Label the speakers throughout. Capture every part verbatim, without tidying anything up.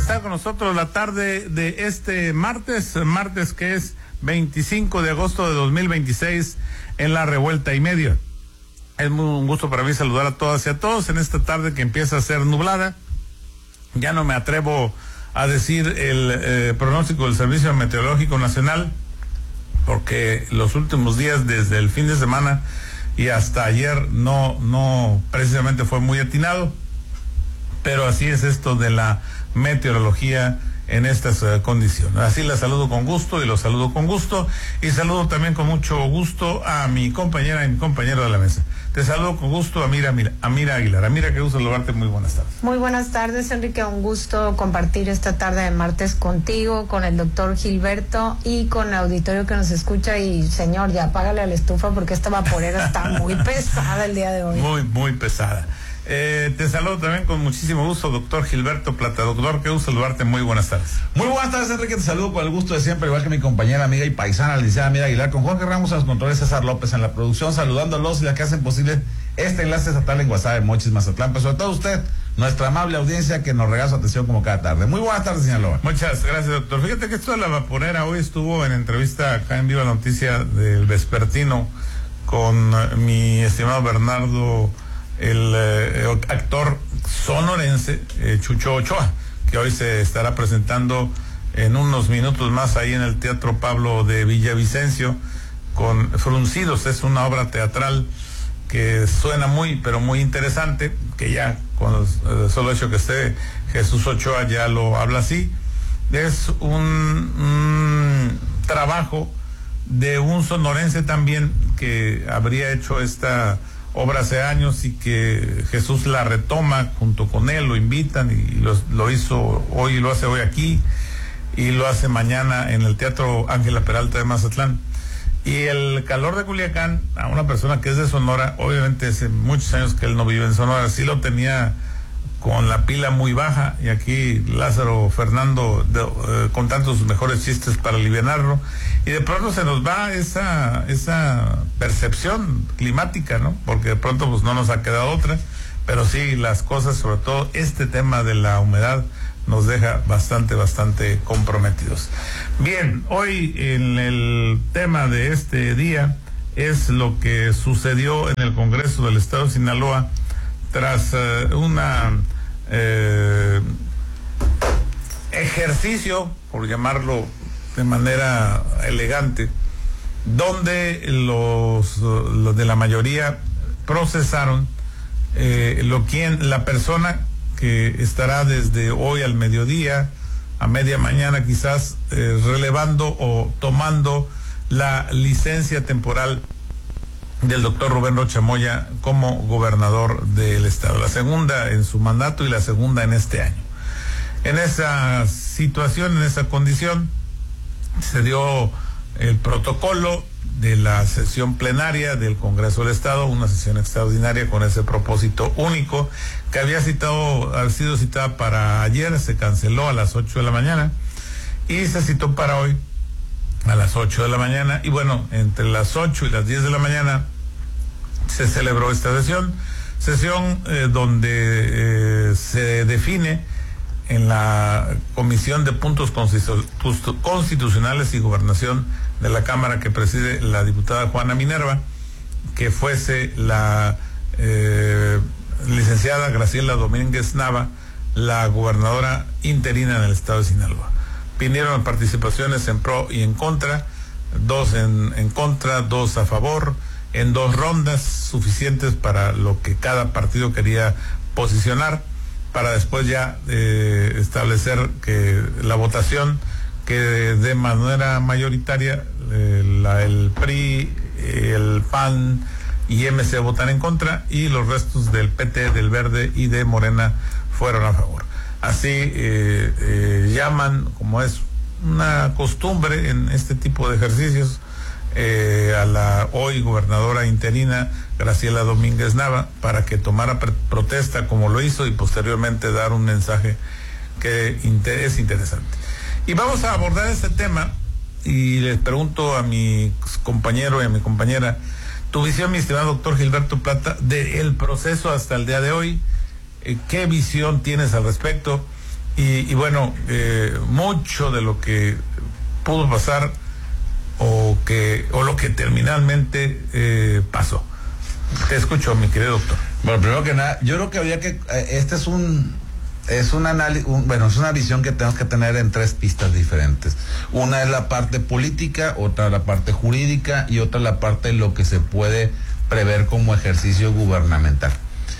Speaker 1: estar con nosotros la tarde de este martes, martes que es veinticinco de agosto de dos mil veintiséis en La Revuelta y Media. Es muy un gusto para mí saludar a todas y a todos en esta tarde que empieza a ser nublada. Ya no me atrevo a decir el eh, pronóstico del Servicio Meteorológico Nacional, porque los últimos días, desde el fin de semana y hasta ayer, no, no precisamente fue muy atinado, pero así es esto de la meteorología en estas uh, condiciones. Así la saludo con gusto y los saludo con gusto y saludo también con mucho gusto a mi compañera y mi compañero de la mesa. Te saludo con gusto, Amira, Amira, Amira Aguilar. Amira, qué gusto saludarte, muy buenas tardes.
Speaker 2: Muy buenas tardes, Enrique, un gusto compartir esta tarde de martes contigo, con el doctor Gilberto y con el auditorio que nos escucha. Y señor, ya apágale a la estufa porque esta vaporera está muy pesada el día de hoy.
Speaker 1: Muy, muy pesada. Eh, te saludo también con muchísimo gusto, doctor Gilberto Plata. Doctor, qué gusto saludarte, muy buenas tardes.
Speaker 3: Muy buenas tardes, Enrique, te saludo con el gusto de siempre, igual que mi compañera, amiga y paisana, la licenciada Amira Aguilar, con Jorge Ramos a los controles, César López en la producción, saludándolos y las que hacen posible este enlace estatal en WhatsApp, Mochis, Mazatlán, pero sobre todo usted, nuestra amable audiencia que nos regala su atención como cada tarde. Muy buenas tardes, Sinaloa.
Speaker 1: Muchas gracias, doctor. Fíjate que esto de la vaporera hoy estuvo en entrevista acá en Viva Noticia del Vespertino con mi estimado Bernardo, el eh, actor sonorense eh, Chucho Ochoa, que hoy se estará presentando en unos minutos más ahí en el Teatro Pablo de Villavicencio con Fruncidos. Es una obra teatral que suena muy, pero muy interesante, que ya con el solo hecho que esté Jesús Ochoa ya lo habla así. Es un, un trabajo de un sonorense también que habría hecho esta obra hace años y que Jesús la retoma junto con él, lo invitan y lo, lo hizo hoy, lo hace hoy aquí y lo hace mañana en el Teatro Ángela Peralta de Mazatlán. Y el calor de Culiacán, a una persona que es de Sonora, obviamente hace muchos años que él no vive en Sonora, sí lo tenía con la pila muy baja, y aquí Lázaro Fernando de, eh, contando sus mejores chistes para alivianarlo, y de pronto se nos va esa esa percepción climática, ¿no? Porque de pronto pues no nos ha quedado otra, pero sí las cosas, sobre todo este tema de la humedad, nos deja bastante, bastante comprometidos. Bien, hoy en el tema de este día es lo que sucedió en el Congreso del Estado de Sinaloa tras uh, una eh, ejercicio, por llamarlo de manera elegante, donde los, los de la mayoría procesaron eh, lo quien la persona que estará desde hoy al mediodía, a media mañana quizás, eh, relevando o tomando la licencia temporal del doctor Rubén Rocha Moya como gobernador del estado, la segunda en su mandato y la segunda en este año. En esa situación, en esa condición, se dio el protocolo de la sesión plenaria del Congreso del Estado, una sesión extraordinaria con ese propósito único, que había citado, había sido citada para ayer, se canceló a las ocho de la mañana y se citó para hoy a las ocho de la mañana, y bueno, entre las ocho y las diez de la mañana se celebró esta sesión, sesión eh, donde eh, se define en la Comisión de Puntos Constitucionales y Gobernación de la Cámara, que preside la diputada Juana Minerva, que fuese la eh, licenciada Graciela Domínguez Nava la gobernadora interina en el estado de Sinaloa. Vinieron participaciones en pro y en contra, dos en, en contra, dos a favor, en dos rondas suficientes para lo que cada partido quería posicionar, para después ya eh, establecer que la votación que de manera mayoritaria eh, la, el P R I, el P A N y M C votan en contra, y los restos del P T, del Verde y de Morena fueron a favor. Así eh, eh, llaman, como es una costumbre en este tipo de ejercicios, eh, a la hoy gobernadora interina Graciela Domínguez Nava para que tomara protesta como lo hizo y posteriormente dar un mensaje que es interesante. Y vamos a abordar este tema y les pregunto a mi compañero y a mi compañera tu visión, mi estimado doctor Gilberto Plata, del proceso hasta el día de hoy. Eh, ¿Qué visión tienes al respecto? Y, y bueno, eh, mucho de lo que pudo pasar o que o lo que terminalmente eh, pasó. Te escucho, mi querido doctor.
Speaker 3: Bueno, primero que nada, yo creo que habría que, eh, este es un, es un análisis, un, bueno, es una visión que tenemos que tener en tres pistas diferentes. Una es la parte política, otra la parte jurídica y otra la parte de lo que se puede prever como ejercicio gubernamental.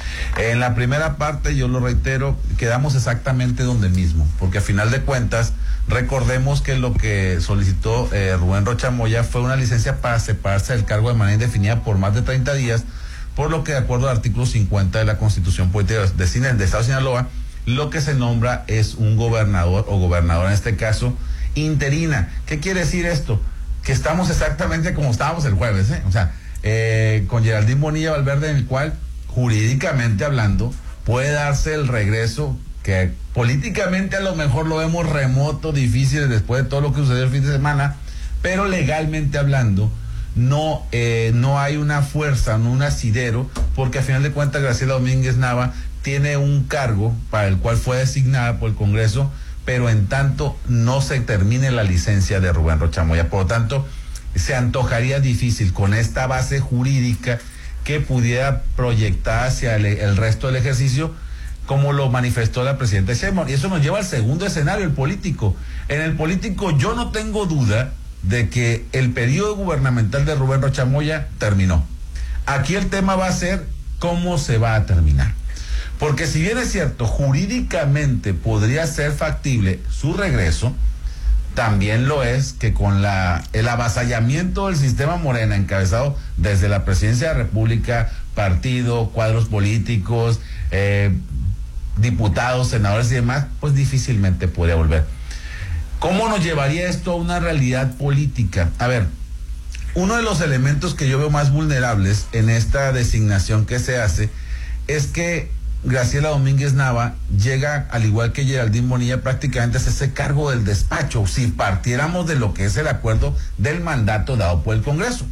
Speaker 3: En la primera parte, yo lo reitero, quedamos exactamente donde mismo, porque a final de cuentas, recordemos que lo que solicitó eh, Rubén Rocha Moya fue una licencia para separarse del cargo de manera indefinida por más de treinta días, por lo que de acuerdo al artículo cincuenta de la Constitución Política de, Cine, de Estado de Sinaloa, lo que se nombra es un gobernador o gobernadora, en este caso, interina. ¿Qué quiere decir esto? Que estamos exactamente como estábamos el jueves, ¿eh? O sea, eh, con Geraldine Bonilla Valverde, en el cual, jurídicamente hablando, puede darse el regreso que políticamente a lo mejor lo vemos remoto, difícil después de todo lo que sucedió el fin de semana, pero legalmente hablando no eh, no hay una fuerza, no un asidero, porque a final de cuentas Graciela Domínguez Nava tiene un cargo para el cual fue designada por el Congreso, pero en tanto no se termine la licencia de Rubén Rocha Moya. Por lo tanto, se antojaría difícil con esta base jurídica que pudiera proyectar hacia el, el resto del ejercicio, como lo manifestó la presidenta Sheinbaum. Y eso nos lleva al segundo escenario, el político. En el político yo no tengo duda de que el periodo gubernamental de Rubén Rocha Moya terminó. Aquí el tema va a ser cómo se va a terminar. Porque si bien es cierto, jurídicamente podría ser factible su regreso, también lo es que con la el avasallamiento del sistema Morena, encabezado desde la presidencia de la República, partido, cuadros políticos, eh, diputados, senadores y demás, pues difícilmente podría volver. ¿Cómo nos llevaría esto a una realidad política? A ver, uno de los elementos que yo veo más vulnerables en esta designación que se hace es que Graciela Domínguez Nava llega, al igual que Geraldine Bonilla, prácticamente a ese cargo del despacho, si partiéramos de lo que es el acuerdo del mandato dado por el Congreso.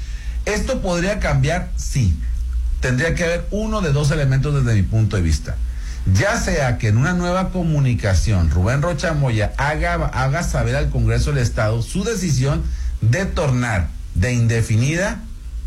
Speaker 3: ¿Esto podría cambiar? Sí. Tendría que haber uno de dos elementos desde mi punto de vista. Ya sea que en una nueva comunicación Rubén Rocha Moya haga, haga saber al Congreso del Estado su decisión de tornar de indefinida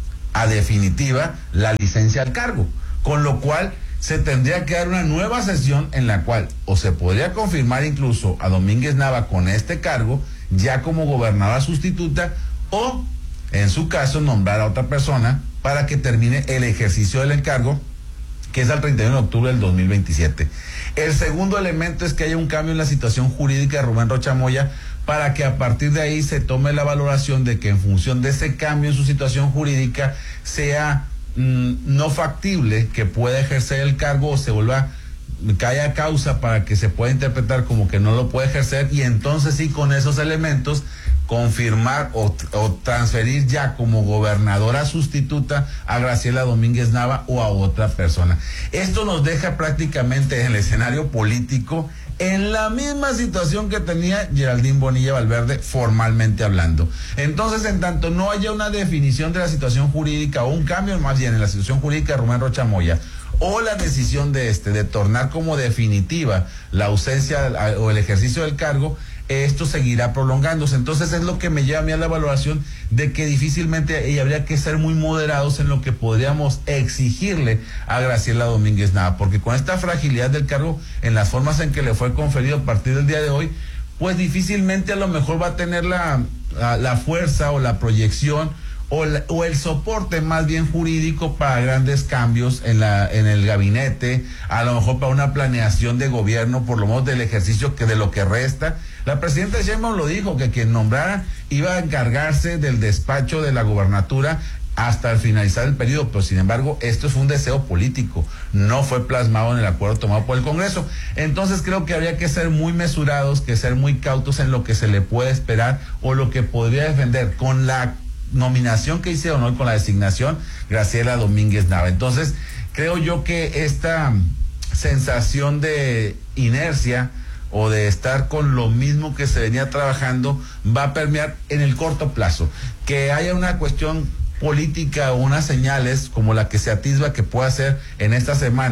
Speaker 3: a definitiva la licencia al cargo, con lo cual se tendría que dar una nueva sesión en la cual o se podría confirmar incluso a Domínguez Nava con este cargo ya como gobernadora sustituta, o en su caso nombrar a otra persona para que termine el ejercicio del encargo, que es al treinta y uno de octubre del dos mil veintisiete. El segundo elemento es que haya un cambio en la situación jurídica de Rubén Rocha Moya, para que a partir de ahí se tome la valoración de que en función de ese cambio en su situación jurídica sea mmm, no factible que pueda ejercer el cargo, o se vuelva, que haya causa para que se pueda interpretar como que no lo puede ejercer, y entonces sí, con esos elementos confirmar o, o transferir ya como gobernadora sustituta a Graciela Domínguez Nava o a otra persona. Esto nos deja prácticamente en el escenario político en la misma situación que tenía Geraldine Bonilla Valverde, formalmente hablando. Entonces, en tanto no haya una definición de la situación jurídica, o un cambio más bien en la situación jurídica de Rubén Rocha Moya, o la decisión de este de tornar como definitiva la ausencia o el ejercicio del cargo, esto seguirá prolongándose. Entonces es lo que me lleva a mí a la valoración de que difícilmente y habría que ser muy moderados en lo que podríamos exigirle a Graciela Domínguez Nava, porque con esta fragilidad del cargo en las formas en que le fue conferido a partir del día de hoy, pues difícilmente a lo mejor va a tener la, la, la fuerza o la proyección o, la, o el soporte más bien jurídico para grandes cambios en la en el gabinete, a lo mejor para una planeación de gobierno, por lo menos del ejercicio que de lo que resta. La presidenta Sheinbaum lo dijo, que quien nombrara iba a encargarse del despacho de la gobernatura hasta el finalizar el periodo, pero sin embargo esto fue un deseo político, no fue plasmado en el acuerdo tomado por el Congreso. Entonces creo que habría que ser muy mesurados, que ser muy cautos en lo que se le puede esperar o lo que podría defender con la nominación que hicieron hoy, con la designación Graciela Domínguez Nava. Entonces creo yo que esta sensación de inercia o de estar con lo mismo que se venía trabajando va a permear en el corto plazo. Que haya una cuestión política o unas señales como la que se atisba que pueda ser en esta semana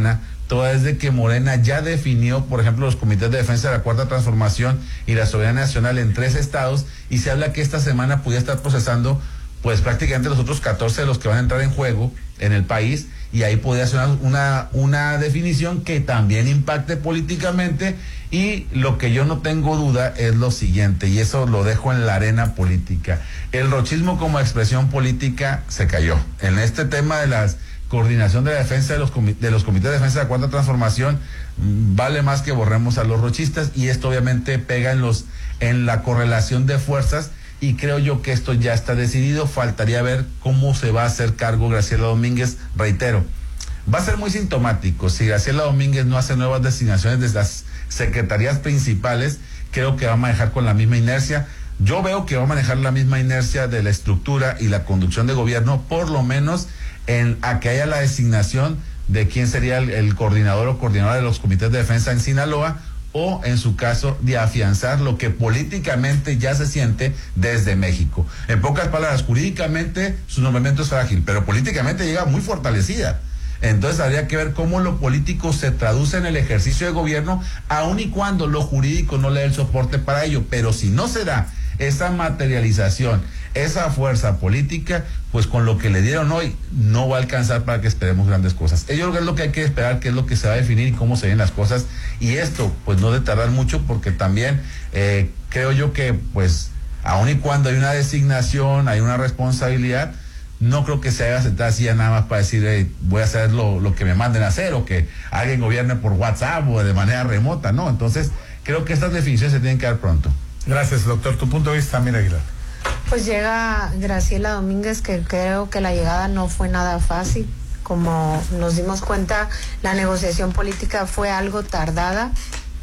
Speaker 3: toda es de que Morena ya definió, por ejemplo, los comités de defensa de la Cuarta Transformación y la soberanía nacional en tres estados, y se habla que esta semana pudiera estar procesando pues prácticamente los otros catorce de los que van a entrar en juego en el país, y ahí podría ser una, una, una definición que también impacte políticamente. Y lo que yo no tengo duda es lo siguiente, y eso lo dejo en la arena política: el rochismo como expresión política se cayó. En este tema de la coordinación de la defensa de los, de los comités de defensa de la Cuarta Transformación, vale más que borremos a los rochistas, y esto obviamente pega en los en la correlación de fuerzas, y creo yo que esto ya está decidido. Faltaría ver cómo se va a hacer cargo Graciela Domínguez. Reitero, va a ser muy sintomático si Graciela Domínguez no hace nuevas designaciones desde las secretarías principales. Creo que va a manejar con la misma inercia. Yo veo que va a manejar la misma inercia de la estructura y la conducción de gobierno, por lo menos en a que haya la designación de quién sería el, el coordinador o coordinadora de los comités de defensa en Sinaloa, o en su caso de afianzar lo que políticamente ya se siente desde México. En pocas palabras, jurídicamente su nombramiento es frágil, pero políticamente llega muy fortalecida. Entonces habría que ver cómo lo político se traduce en el ejercicio de gobierno, aun y cuando lo jurídico no le dé el soporte para ello. Pero si no se da esa materialización, esa fuerza política, pues con lo que le dieron hoy no va a alcanzar para que esperemos grandes cosas. Yo creo que es lo que hay que esperar, qué es lo que se va a definir y cómo se ven las cosas, y esto pues no debe tardar mucho, porque también eh, creo yo que pues aun y cuando hay una designación, hay una responsabilidad, no creo que se haga sentar así ya nada más para decir hey, voy a hacer lo, lo que me manden a hacer, o que alguien gobierne por WhatsApp o de manera remota, no. Entonces creo que estas definiciones se tienen que dar pronto.
Speaker 1: Gracias, doctor. Tu punto de vista, Mira Aguilar.
Speaker 2: Pues llega Graciela Domínguez, que creo que la llegada no fue nada fácil. Como nos dimos cuenta, la negociación política fue algo tardada.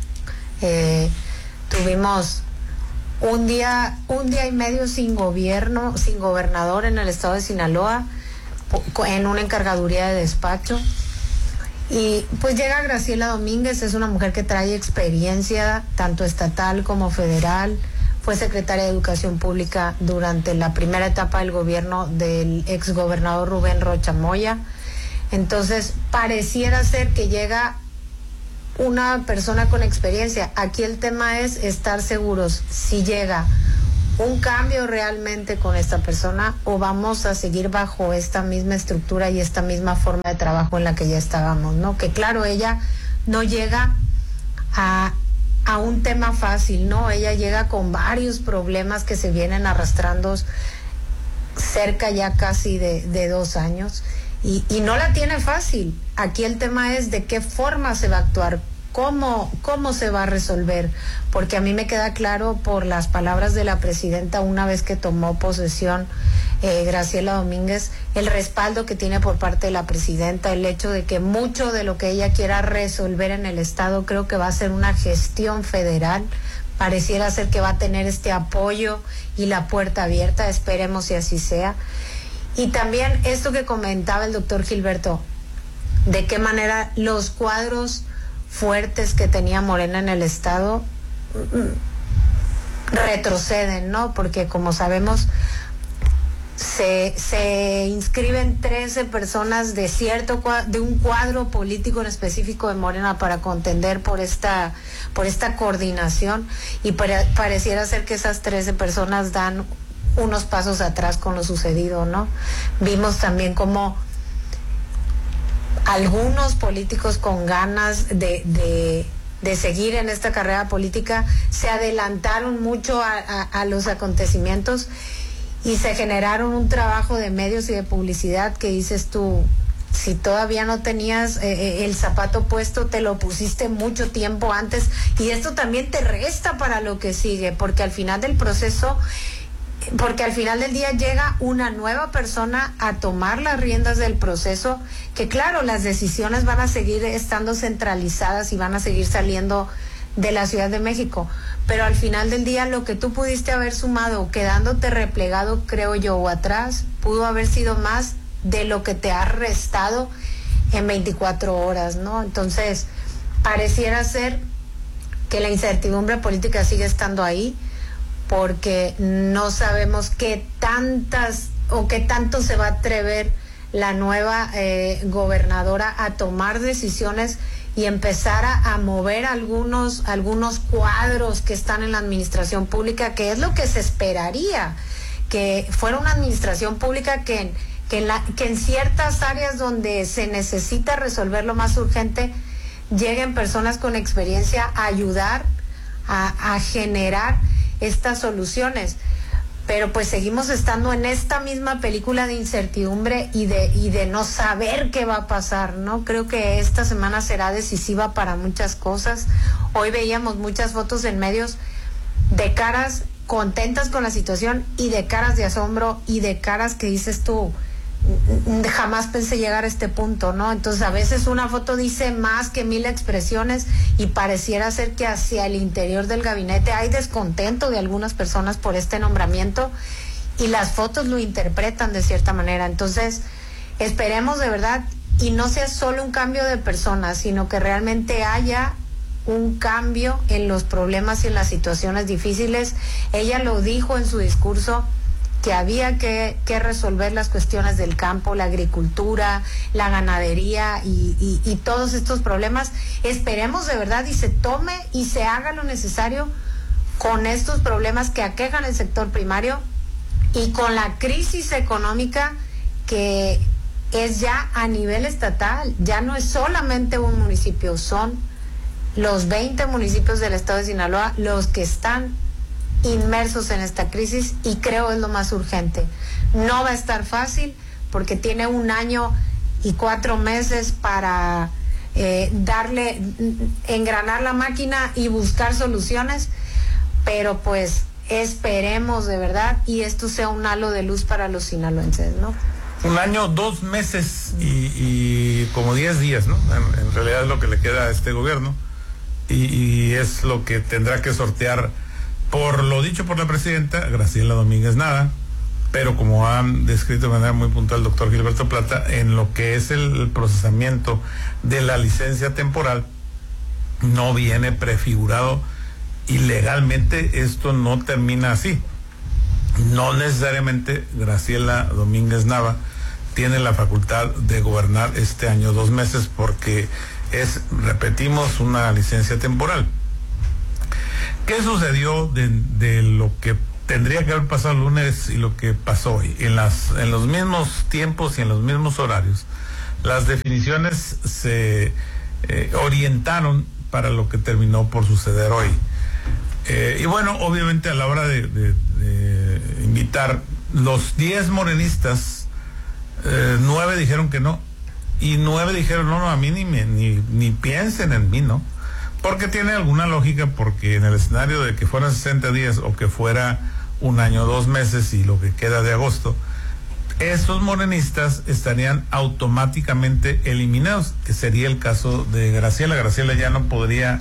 Speaker 2: Eh, tuvimos un día, un día y medio sin gobierno, sin gobernador en el estado de Sinaloa, en una encargaduría de despacho. Y pues llega Graciela Domínguez, es una mujer que trae experiencia tanto estatal como federal. Fue secretaria de Educación Pública durante la primera etapa del gobierno del exgobernador Rubén Rocha Moya. Entonces, pareciera ser que llega una persona con experiencia. Aquí el tema es estar seguros si llega un cambio realmente con esta persona, o vamos a seguir bajo esta misma estructura y esta misma forma de trabajo en la que ya estábamos, ¿no? Que claro, ella no llega a a un tema fácil, ¿no? Ella llega con varios problemas que se vienen arrastrando cerca ya casi de, de dos años, y, y no la tiene fácil. Aquí el tema es de qué forma se va a actuar, cómo, cómo se va a resolver, porque a mí me queda claro por las palabras de la presidenta una vez que tomó posesión eh, Graciela Domínguez, el respaldo que tiene por parte de la presidenta, el hecho de que mucho de lo que ella quiera resolver en el estado creo que va a ser una gestión federal. Pareciera ser que va a tener este apoyo y la puerta abierta, esperemos si así sea. Y también esto que comentaba el doctor Gilberto, de qué manera los cuadros fuertes que tenía Morena en el estado retroceden, ¿no? Porque como sabemos, se, se inscriben trece personas de cierto de un cuadro político en específico de Morena para contender por esta por esta coordinación, y para, pareciera ser que esas trece personas dan unos pasos atrás con lo sucedido, ¿no? Vimos también cómo algunos políticos con ganas de, de, de seguir en esta carrera política se adelantaron mucho a, a, a los acontecimientos, y se generaron un trabajo de medios y de publicidad que dices tú, si todavía no tenías eh, el zapato puesto, te lo pusiste mucho tiempo antes, y esto también te resta para lo que sigue, porque al final del proceso, porque al final del día llega una nueva persona a tomar las riendas del proceso, que claro, las decisiones van a seguir estando centralizadas y van a seguir saliendo de la Ciudad de México, pero al final del día lo que tú pudiste haber sumado quedándote replegado, creo yo, o atrás, pudo haber sido más de lo que te ha restado en veinticuatro horas, ¿no? Entonces, pareciera ser que la incertidumbre política sigue estando ahí, porque no sabemos qué tantas o qué tanto se va a atrever la nueva eh, gobernadora a tomar decisiones y empezar a, a mover algunos, algunos cuadros que están en la administración pública, que es lo que se esperaría, que fuera una administración pública que, que, en, la, que en ciertas áreas donde se necesita resolver lo más urgente, lleguen personas con experiencia a ayudar a, a generar estas soluciones. Pero pues seguimos estando en esta misma película de incertidumbre y de y de no saber qué va a pasar, ¿no? Creo que esta semana será decisiva para muchas cosas. Hoy veíamos muchas fotos en medios de caras contentas con la situación y de caras de asombro y de caras que dices tú, jamás pensé llegar a este punto, ¿no? Entonces a veces una foto dice más que mil expresiones y pareciera ser que hacia el interior del gabinete hay descontento de algunas personas por este nombramiento y las fotos lo interpretan de cierta manera. Entonces esperemos de verdad y no sea solo un cambio de personas, sino que realmente haya un cambio en los problemas y en las situaciones difíciles. Ella lo dijo en su discurso, que había que, que resolver las cuestiones del campo, la agricultura, la ganadería y, y, y todos estos problemas. Esperemos de verdad y se tome y se haga lo necesario con estos problemas que aquejan el sector primario y con la crisis económica que es ya a nivel estatal. Ya no es solamente un municipio, son los veinte municipios del estado de Sinaloa los que están inmersos en esta crisis y creo es lo más urgente. No va a estar fácil porque tiene un año y cuatro meses para eh, darle, engranar la máquina y buscar soluciones, pero pues esperemos de verdad y esto sea un halo de luz para los sinaloenses, ¿no?
Speaker 1: Un año, dos meses y, y como diez días, ¿no? En, en realidad es lo que le queda a este gobierno y, y es lo que tendrá que sortear. Por lo dicho por la presidenta, Graciela Domínguez Nava, pero como han descrito de manera muy puntual el doctor Gilberto Plata, en lo que es el procesamiento de la licencia temporal, no viene prefigurado y legalmente esto no termina así. No necesariamente Graciela Domínguez Nava tiene la facultad de gobernar este año dos meses porque es, repetimos, una licencia temporal. ¿Qué sucedió de, de lo que tendría que haber pasado el lunes y lo que pasó hoy? En, las, en los mismos tiempos y en los mismos horarios, las definiciones se eh, orientaron para lo que terminó por suceder hoy. Eh, y bueno, obviamente a la hora de, de, de invitar, los diez morenistas, eh, nueve dijeron que no, y nueve dijeron, no, no, a mí ni, me, ni, ni piensen en mí, ¿no? Porque tiene alguna lógica, porque en el escenario de que fueran sesenta días o que fuera un año, dos meses y lo que queda de agosto, estos morenistas estarían automáticamente eliminados, que sería el caso de Graciela. Graciela ya no podría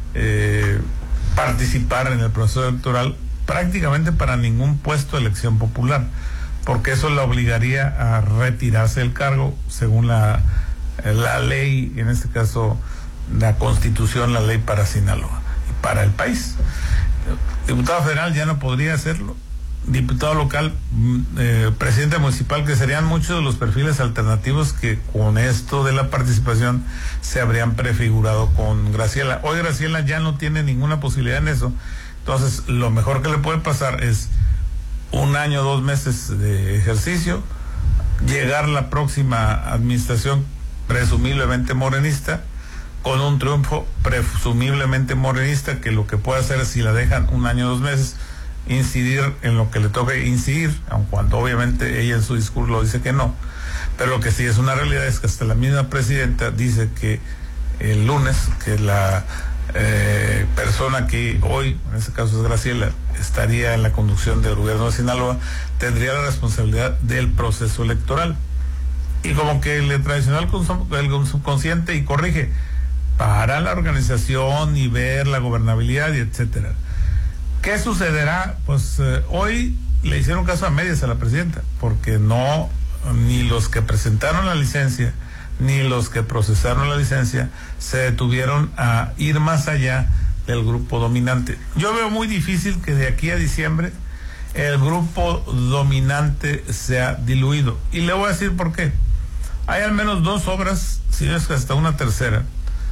Speaker 1: eh, participar en el proceso electoral prácticamente para ningún puesto de elección popular, porque eso la obligaría a retirarse del cargo según la, la ley, en este caso la Constitución, la ley para Sinaloa y para el país. Diputado federal ya no podría hacerlo, diputado local, eh, presidente municipal, que serían muchos de los perfiles alternativos que con esto de la participación se habrían prefigurado con Graciela. Hoy Graciela ya no tiene ninguna posibilidad en eso, entonces lo mejor que le puede pasar es un año, dos meses de ejercicio, llegar la próxima administración presumiblemente morenista, con un triunfo presumiblemente morenista, que lo que puede hacer es, si la dejan un año, dos meses, incidir en lo que le toque incidir, aun cuando obviamente ella en su discurso lo dice que no. Pero lo que sí es una realidad es que hasta la misma presidenta dice que el lunes, que la eh, persona que hoy, en este caso es Graciela, estaría en la conducción del gobierno de Sinaloa, tendría la responsabilidad del proceso electoral. Y como que le traiciona el subconsciente y corrige para la organización y ver la gobernabilidad y etcétera. ¿Qué sucederá? Pues eh, hoy le hicieron caso a medias a la presidenta, porque no, ni los que presentaron la licencia, ni los que procesaron la licencia, se detuvieron a ir más allá del grupo dominante. Yo veo muy difícil que de aquí a diciembre el grupo dominante sea diluido. Y le voy a decir por qué. Hay al menos dos obras, si no es que hasta una tercera,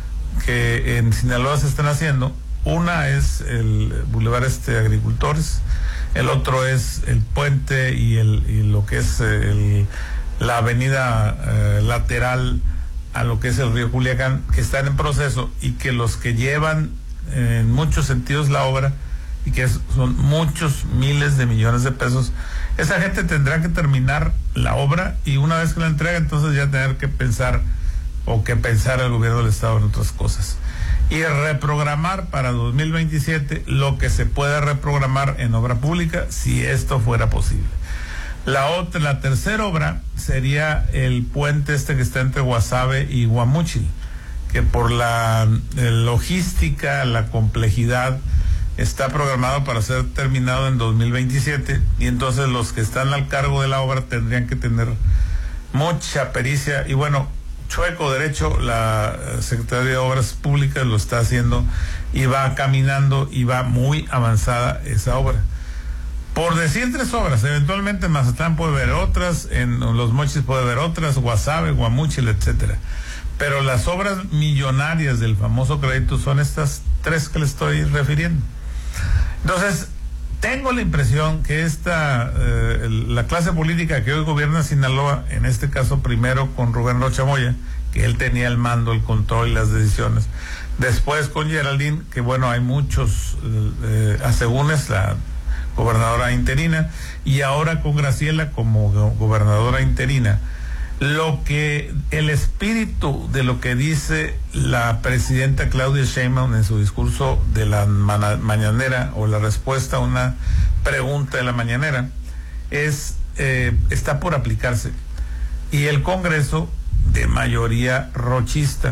Speaker 1: que en Sinaloa se están haciendo. Una es el Boulevard este Agricultores, el otro es el puente y, el, y lo que es el, la avenida eh, lateral a lo que es el río Culiacán, que están en proceso, y que los que llevan eh, en muchos sentidos la obra, y que es, son muchos miles de millones de pesos, esa gente tendrá que terminar la obra, y una vez que la entrega, entonces ya tener que pensar o que pensar el gobierno del estado en otras cosas y reprogramar para dos mil veintisiete lo que se pueda reprogramar en obra pública, si esto fuera posible. La otra, la tercera obra sería el puente este que está entre Guasave y Guamúchil, que por la eh, logística, la complejidad, está programado para ser terminado en dos mil veintisiete, y entonces los que están al cargo de la obra tendrían que tener mucha pericia, y bueno, chueco derecho, la Secretaría de Obras Públicas lo está haciendo y va caminando y va muy avanzada esa obra. Por decir tres obras, eventualmente en Mazatlán puede haber otras, en Los Mochis puede haber otras, Guasave, Guamúchil, etcétera. Pero las obras millonarias del famoso crédito son estas tres que le estoy refiriendo. Entonces, tengo la impresión que esta, eh, la clase política que hoy gobierna Sinaloa, en este caso primero con Rubén Rocha Moya, que él tenía el mando, el control y las decisiones, después con Geraldine, que bueno, hay muchos eh, asegúnes, la gobernadora interina, y ahora con Graciela como go- gobernadora interina. Lo que, el espíritu de lo que dice la presidenta Claudia Sheinbaum en su discurso de la mana, mañanera, o la respuesta a una pregunta de la mañanera, es, eh, está por aplicarse. Y el Congreso, de mayoría rochista,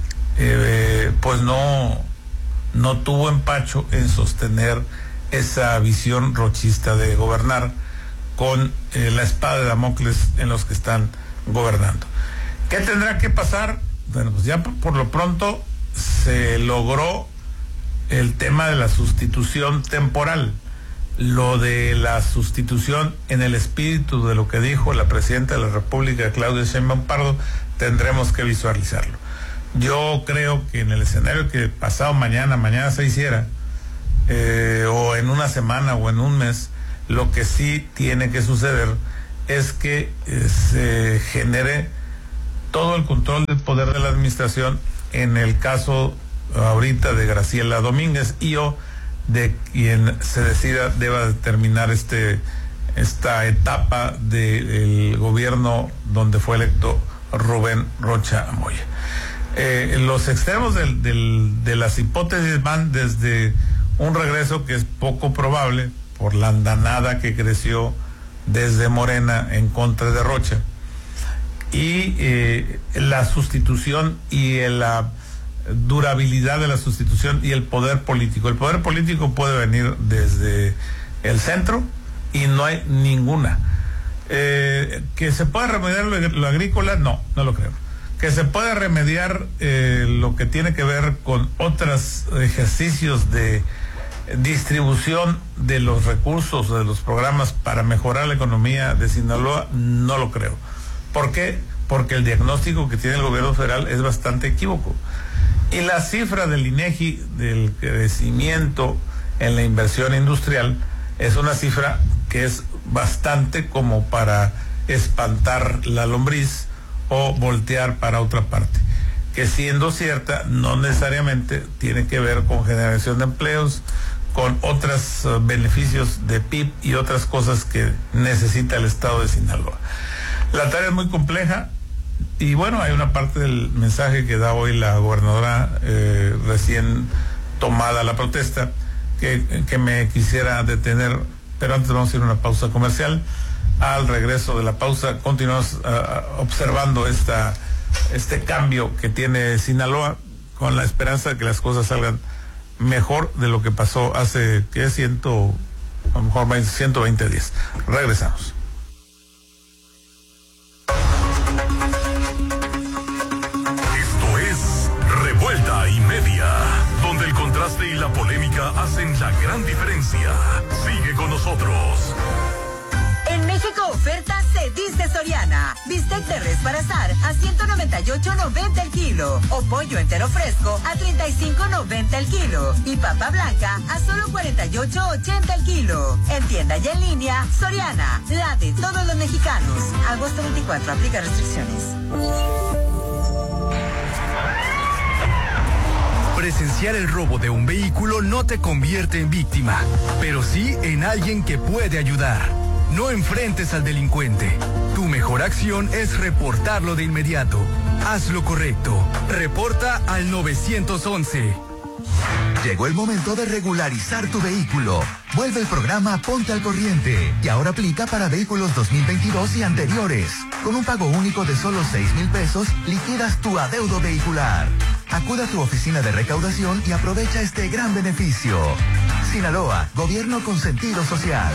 Speaker 1: eh, pues no, no tuvo empacho en sostener esa visión rochista de gobernar con eh, la espada de Damocles en los que están gobernando. ¿Qué tendrá que pasar? Bueno, pues ya por, por lo pronto se logró el tema de la sustitución temporal. Lo de la sustitución en el espíritu de lo que dijo la presidenta de la República, Claudia Sheinbaum Pardo, tendremos que visualizarlo. Yo creo que en el escenario que pasado mañana, mañana se hiciera, eh, o en una semana o en un mes, lo que sí tiene que suceder es que eh, se genere todo el control del poder de la administración en el caso ahorita de Graciela Domínguez, y o de quien se decida deba determinar este esta etapa del gobierno donde fue electo Rubén Rocha Moya. Eh, los extremos del, del, de las hipótesis van desde un regreso que es poco probable por la andanada que creció desde Morena en contra de Rocha, y eh, la sustitución y la durabilidad de la sustitución y el poder político. El poder político puede venir desde el centro y no hay ninguna. Eh, ¿Que se pueda remediar lo, lo agrícola? No, no lo creo. ¿Que se pueda remediar eh, lo que tiene que ver con otros ejercicios de distribución de los recursos, de los programas para mejorar la economía de Sinaloa? No lo creo. ¿Por qué? Porque el diagnóstico que tiene el gobierno federal es bastante equívoco. Y la cifra del INEGI del crecimiento en la inversión industrial es una cifra que es bastante como para espantar la lombriz o voltear para otra parte, que siendo cierta no necesariamente tiene que ver con generación de empleos, con otros uh, beneficios de P I B y otras cosas que necesita el estado de Sinaloa. La tarea es muy compleja, y bueno, hay una parte del mensaje que da hoy la gobernadora eh, recién tomada la protesta que, que me quisiera detener, pero antes vamos a ir a una pausa comercial. Al regreso de la pausa continuamos uh, observando esta, este cambio que tiene Sinaloa, con la esperanza de que las cosas salgan mejor de lo que pasó hace, que es ciento, a lo mejor ciento veinte días. Regresamos.
Speaker 4: Esto es Revuelta y Media, donde el contraste y la polémica hacen la gran diferencia. Sigue con nosotros.
Speaker 5: En México México oferta se dice Soriana. Bistec de res para asar a ciento noventa y ocho noventa el kilo. O pollo entero fresco a treinta y cinco noventa el kilo. Y papa blanca a solo cuarenta y ocho ochenta el kilo. En tienda y en línea, Soriana, la de todos los mexicanos. Agosto veinticuatro, aplica restricciones.
Speaker 6: Presenciar el robo de un vehículo no te convierte en víctima, pero sí en alguien que puede ayudar. No enfrentes al delincuente. Tu mejor acción es reportarlo de inmediato. Haz lo correcto. Reporta al nueve once.
Speaker 7: Llegó el momento de regularizar tu vehículo. Vuelve el programa Ponte al Corriente y ahora aplica para vehículos dos mil veintidós y anteriores. Con un pago único de solo seis mil pesos, liquidas tu adeudo vehicular. Acuda a tu oficina de recaudación y aprovecha este gran beneficio. Sinaloa, gobierno con sentido social.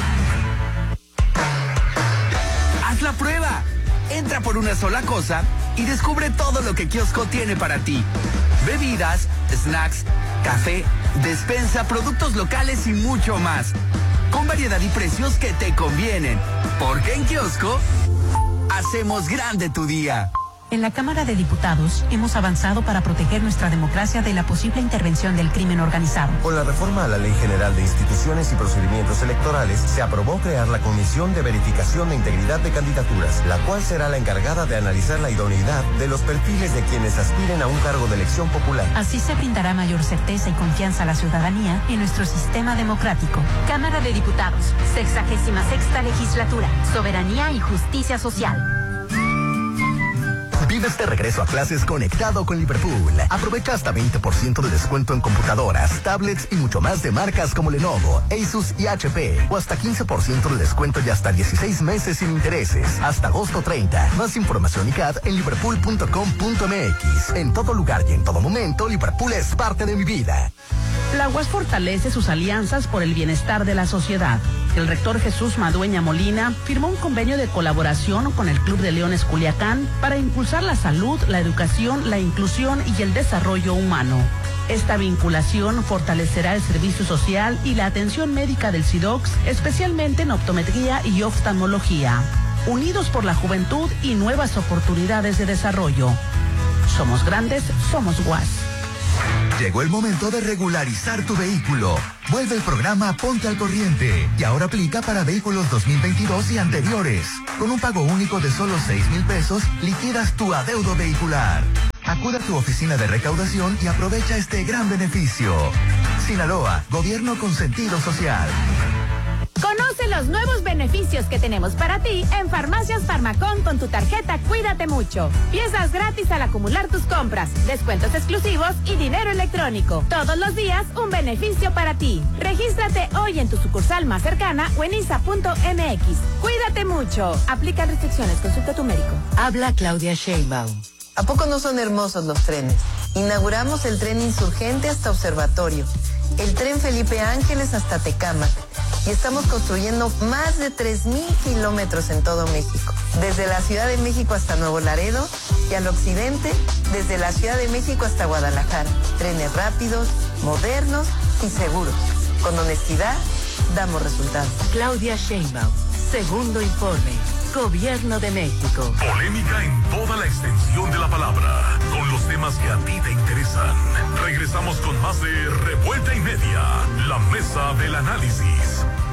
Speaker 8: ¡Haz la prueba! Entra por una sola cosa y descubre todo lo que Kiosco tiene para ti. Bebidas, snacks, café, despensa, productos locales y mucho más. Con variedad y precios que te convienen. Porque en Kiosco hacemos grande tu día.
Speaker 9: En la Cámara de Diputados hemos avanzado para proteger nuestra democracia de la posible intervención del crimen organizado.
Speaker 10: Con la reforma a la Ley General de Instituciones y Procedimientos Electorales, se aprobó crear la Comisión de Verificación de Integridad de Candidaturas, la cual será la encargada de analizar la idoneidad de los perfiles de quienes aspiren a un cargo de elección popular.
Speaker 9: Así se brindará mayor certeza y confianza a la ciudadanía en nuestro sistema democrático. Cámara de Diputados, sexagésima sexta legislatura, soberanía y justicia social.
Speaker 7: Vive este regreso a clases conectado con Liverpool. Aprovecha hasta veinte por ciento de descuento en computadoras, tablets y mucho más de marcas como Lenovo, Asus y H P. O hasta quince por ciento de descuento y hasta dieciséis meses sin intereses. Hasta agosto treinta. Más información y C A D en liverpool punto com punto m x. En todo lugar y en todo momento, Liverpool es parte de mi vida.
Speaker 11: La U A S fortalece sus alianzas por el bienestar de la sociedad. El rector Jesús Madueña Molina firmó un convenio de colaboración con el Club de Leones Culiacán para impulsar la salud, la educación, la inclusión y el desarrollo humano. Esta vinculación fortalecerá el servicio social y la atención médica del SIDOX, especialmente en optometría y oftalmología. Unidos por la juventud y nuevas oportunidades de desarrollo. Somos grandes, somos U A S.
Speaker 7: Llegó el momento de regularizar tu vehículo. Vuelve el programa Ponte al Corriente y ahora aplica para vehículos dos mil veintidós y anteriores. Con un pago único de solo seis mil pesos, liquidas tu adeudo vehicular. Acuda a tu oficina de recaudación y aprovecha este gran beneficio. Sinaloa, gobierno con sentido social.
Speaker 12: Conoce los nuevos beneficios que tenemos para ti en Farmacias Farmacón con tu tarjeta Cuídate Mucho. Piezas gratis al acumular tus compras, descuentos exclusivos y dinero electrónico. Todos los días un beneficio para ti. Regístrate hoy en tu sucursal más cercana o en I S A punto m x. Cuídate mucho. Aplica restricciones. Consulta a tu médico.
Speaker 5: Habla Claudia Sheinbaum. ¿A poco no son hermosos los trenes? Inauguramos el tren Insurgente hasta Observatorio, el tren Felipe Ángeles hasta Tecámac, y estamos construyendo más de tres mil kilómetros en todo México. Desde la Ciudad de México hasta Nuevo Laredo y al occidente, desde la Ciudad de México hasta Guadalajara. Trenes rápidos, modernos y seguros. Con honestidad, damos resultados.
Speaker 13: Claudia Sheinbaum, segundo informe. Gobierno de México.
Speaker 4: Polémica en toda la extensión de la palabra, con los temas que a ti te interesan. Regresamos con más de Revuelta y Media, la mesa del análisis.